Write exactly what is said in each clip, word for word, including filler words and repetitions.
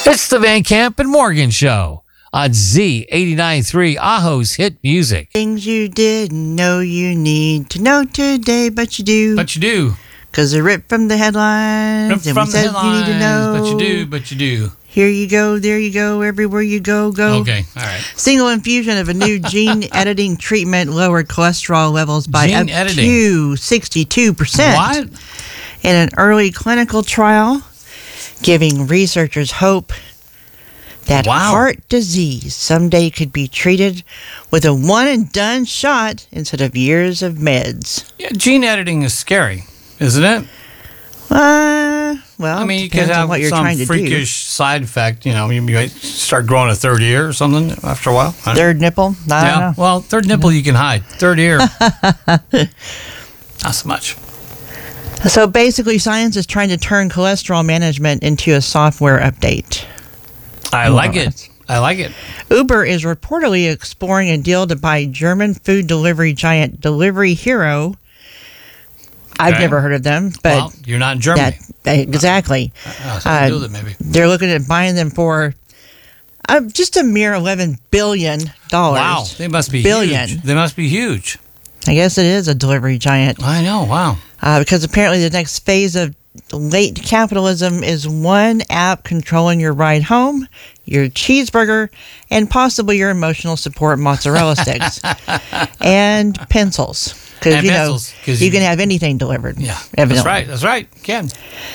It's the Van Camp and Morgan Show on Z eighty-nine point three, Aho's hit music. Things you didn't know you need to know today, but you do. But you do. Because they're ripped from the headlines. Ripped and from we the said headlines, you need to know. but you do, but you do. Here you go, there you go, everywhere you go, go. Okay, all right. Single infusion of a new gene editing treatment lowered cholesterol levels by Gene up editing. to sixty-two percent. What? In an early clinical trial, giving researchers hope that Wow. heart disease someday could be treated with a one-and-done shot instead of years of meds. Yeah, gene editing is scary, isn't it? Uh, well, I mean, you could depends on have what you're some trying to freakish side effect. You know, you might start growing a third ear or something after a while. I do. don't- Third nipple? I yeah. don't know. Well, third nipple you can hide. Third ear, not so much. So basically, science is trying to turn cholesterol management into a software update. I like it. I like it. Uber is reportedly exploring a deal to buy German food delivery giant Delivery Hero. I've Okay. never heard of them, but Well, you're not in Germany. that, exactly. Uh, something Uh, to do with it, maybe. They're looking at buying them for uh, just a mere eleven billion dollars. Wow, they must be Billion. huge. They must be huge. I guess it is a delivery giant. I know. Wow. Uh, because apparently the next phase of late capitalism is one app controlling your ride home, your cheeseburger, and possibly your emotional support mozzarella sticks. And pencils. Because, And you pencils, know, 'cause you you- can have anything delivered. Yeah. evidently. That's right. That's right. You can.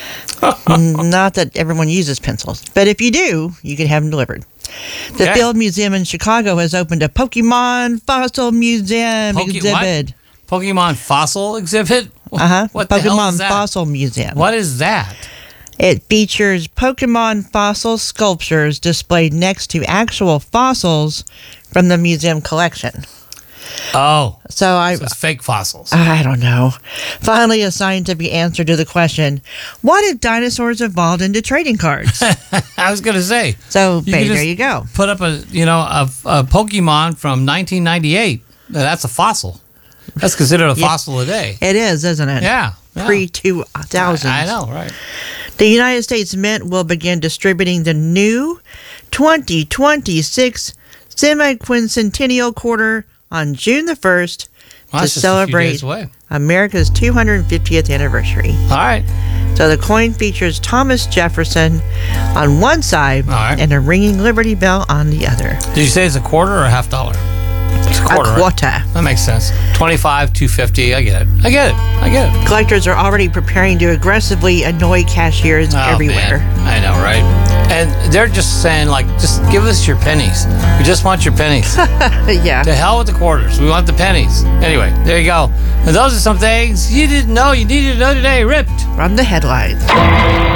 Not that everyone uses pencils, but if you do, you can have them delivered. The Okay. Field Museum in Chicago has opened a Pokemon Fossil Museum Poke- exhibit. What? Pokemon fossil exhibit? Uh huh. What the hell Pokemon is that? Fossil Museum. What is that? It features Pokemon fossil sculptures displayed next to actual fossils from the museum collection. Oh, So I, so it's fake fossils. I don't know. Finally, a scientific answer to the question: what if dinosaurs evolved into trading cards? I was gonna say. So You babe, could there just you go. Put up a you know a, a Pokemon from nineteen ninety-eight. Now, that's a fossil. That's considered a Yeah. fossil today. It is, isn't it? Yeah. yeah. Pre two thousand. I, I know, right? The United States Mint will begin distributing the new twenty twenty-six semi-quincentennial quarter on June the first Well, to that's just a few celebrate days away. America's two hundred fiftieth anniversary. All right. So the coin features Thomas Jefferson on one side All right. and a ringing Liberty Bell on the other. Did you say it's a quarter or a half dollar? It's a quarter. a right? quarter. That makes sense. Twenty-five, two fifty. I get it. I get it. I get it. Collectors are already preparing to aggressively annoy cashiers Oh, everywhere. man. I know, right? And they're just saying, like, just give us your pennies. We just want your pennies. Yeah. To hell with the quarters. We want the pennies. Anyway, there you go. And those are some things you didn't know you needed to know today. Ripped. From the headlines.